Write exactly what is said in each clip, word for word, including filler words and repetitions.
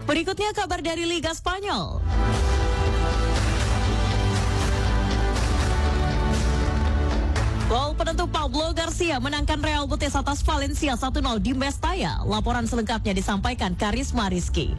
Berikutnya kabar dari Liga Spanyol. Gol penentu Pablo Garcia menangkan Real Betis atas Valencia satu nol di Mestalla. Laporan selengkapnya disampaikan Karisma Rizky.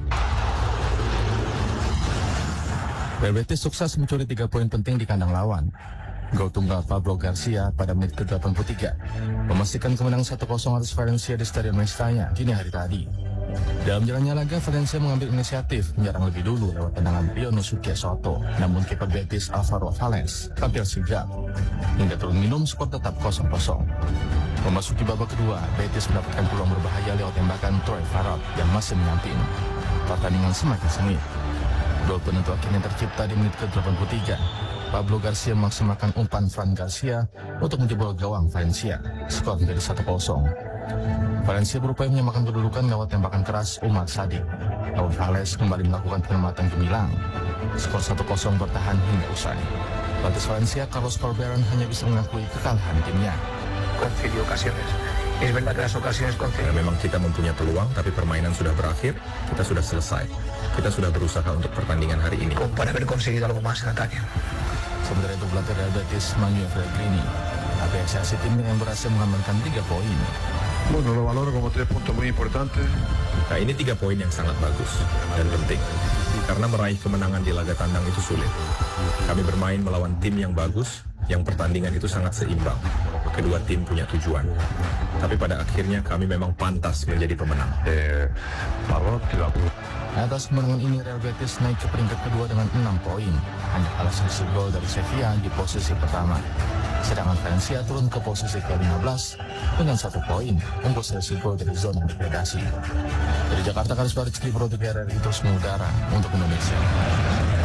Real Betis sukses mencuri tiga poin penting di kandang lawan. Gol tunggal Pablo Garcia pada menit ke delapan puluh tiga memastikan kemenangan satu kosong atas Valencia di Stadion Mestalla dini hari tadi. Dalam jalannya laga, Valencia mengambil inisiatif menyerang lebih dulu lewat tendangan Rionosuke Soto, namun kiper Betis Alvaro Valles tampil sigap. Hingga turun minum, skor tetap kosong kosong. Memasuki babak kedua, Betis mendapatkan peluang berbahaya lewat tembakan Troy Farad yang masih menyamping. Pertandingan semakin sengit. Gol penentu akhirnya tercipta di menit ke delapan puluh tiga. Pablo Garcia memaksimalkan umpan Fran Garcia untuk menjebol gawang Valencia. Skor menjadi satu kosong. Valencia berupaya menyamakan kedudukan lewat tembakan keras Umar Sadik. Lawan Valles kembali melakukan penyelamatan gemilang. Skor satu kosong bertahan hingga usai. Pelatih Valencia Carlos Corberán hanya bisa mengakui kekalahan timnya. Concedió ocasiones. Es verdad que las ocasiones concedidas. Memang kita mempunyai peluang, tapi permainan sudah berakhir. Kita sudah selesai. Kita sudah berusaha untuk pertandingan hari ini. Para haber conseguido algo más en ataque. Sementara itu pelatih Real Betis Manuel Pellegrini apresiasi tim yang berhasil mengamankan tiga poin. Bueno, lo valoro como tres puntos muy importantes. Nah, ini tiga poin yang sangat bagus dan penting. Karena meraih kemenangan di laga tandang itu sulit. Kami bermain melawan tim yang bagus, yang pertandingan itu sangat seimbang. Kedua tim punya tujuan. Tapi pada akhirnya kami memang pantas menjadi pemenang. Eh, valor tidak perlu. Atas kemenangan ini Real Betis naik ke peringkat kedua dengan enam poin. Hanya kalah selisih gol dari Sevilla di posisi pertama. Sedangkan Valencia turun ke posisi ke lima belas dengan satu poin, unggul selisih gol dari zona degradasi. Dari Jakarta, Karisma Rizky, Bro, T V R R I terus mengudara untuk Indonesia.